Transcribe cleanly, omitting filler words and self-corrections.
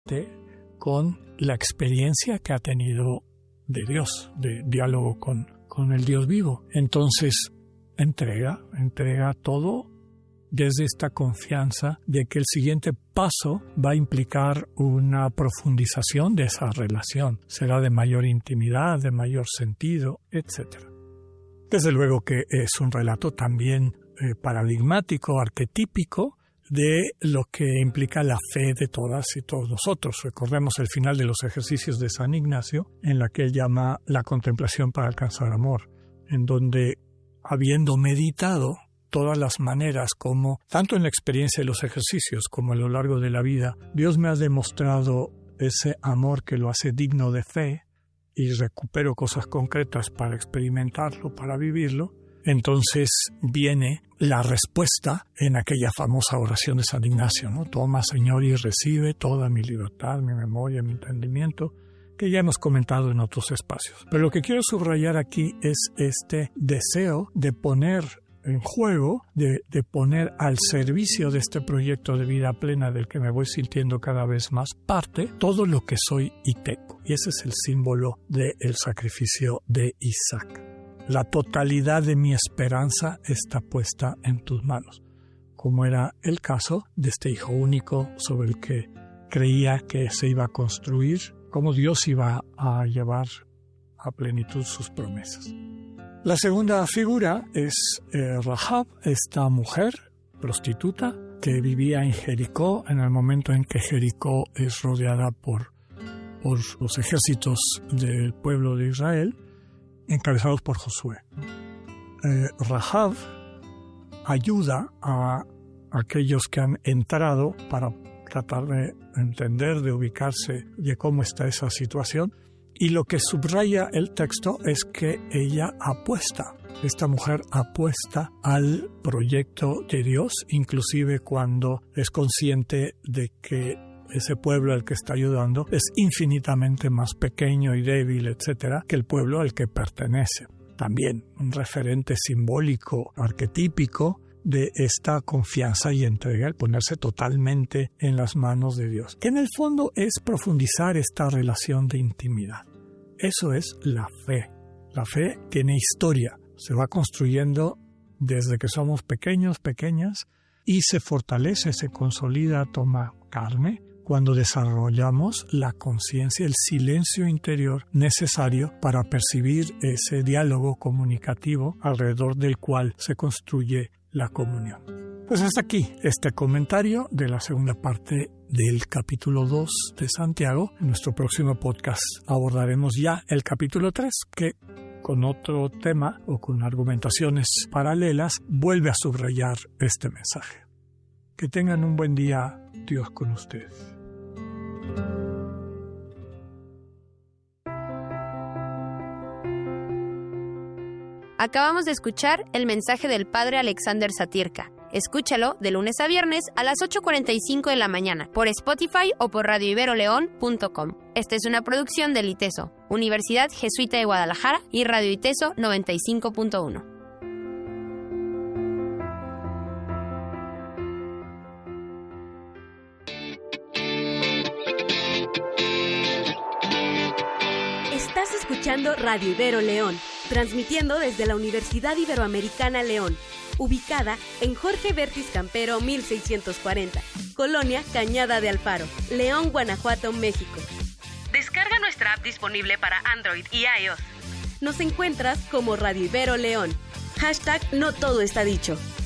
con la experiencia que ha tenido de Dios, de diálogo con el Dios vivo. Entonces, entrega todo desde esta confianza de que el siguiente paso va a implicar una profundización de esa relación. Será de mayor intimidad, de mayor sentido, etc. Desde luego que es un relato también paradigmático, arquetípico, de lo que implica la fe de todas y todos nosotros. Recordemos el final de los ejercicios de San Ignacio, en la que él llama la contemplación para alcanzar amor, en donde, habiendo meditado todas las maneras como, tanto en la experiencia de los ejercicios como a lo largo de la vida, Dios me ha demostrado ese amor que lo hace digno de fe y recupero cosas concretas para experimentarlo, para vivirlo. Entonces viene la respuesta en aquella famosa oración de San Ignacio, ¿no? Toma, Señor, y recibe toda mi libertad, mi memoria, mi entendimiento, que ya hemos comentado en otros espacios. Pero lo que quiero subrayar aquí es este deseo de poner en juego, de poner al servicio de este proyecto de vida plena del que me voy sintiendo cada vez más parte, todo lo que soy y tengo. Y ese es el símbolo del sacrificio de Isaac. La totalidad de mi esperanza está puesta en tus manos, como era el caso de este hijo único sobre el que creía que se iba a construir, cómo Dios iba a llevar a plenitud sus promesas. La segunda figura es Rahab, esta mujer prostituta que vivía en Jericó en el momento en que Jericó es rodeada por los ejércitos del pueblo de Israel, encabezados por Josué. Rahab ayuda a aquellos que han entrado para tratar de entender, de ubicarse de cómo está esa situación. Y lo que subraya el texto es que esta mujer apuesta al proyecto de Dios, inclusive cuando es consciente de que ese pueblo al que está ayudando es infinitamente más pequeño y débil, etcétera, que el pueblo al que pertenece. También un referente simbólico, arquetípico de esta confianza y entrega, el ponerse totalmente en las manos de Dios, que en el fondo es profundizar esta relación de intimidad. Eso es la fe. La fe tiene historia, se va construyendo desde que somos pequeños, pequeñas, y se fortalece, se consolida, toma carne, cuando desarrollamos la conciencia, el silencio interior necesario para percibir ese diálogo comunicativo alrededor del cual se construye la comunión. Pues hasta aquí este comentario de la segunda parte del capítulo 2 de Santiago. En nuestro próximo podcast abordaremos ya el capítulo 3, que con otro tema o con argumentaciones paralelas vuelve a subrayar este mensaje. Que tengan un buen día, Dios con ustedes. Acabamos de escuchar el mensaje del Padre Alexander Satirka. Escúchalo de lunes a viernes a las 8:45 de la mañana por Spotify o por radioiberoleón.com. Esta es una producción del ITESO, Universidad Jesuita de Guadalajara, y Radio ITESO 95.1. Estás escuchando Radio Ibero León, transmitiendo desde la Universidad Iberoamericana León, ubicada en Jorge Vértiz Campero 1640, Colonia Cañada de Alfaro, León, Guanajuato, México. Descarga nuestra app disponible para Android y iOS. Nos encuentras como Radio Ibero León. #No todo está dicho.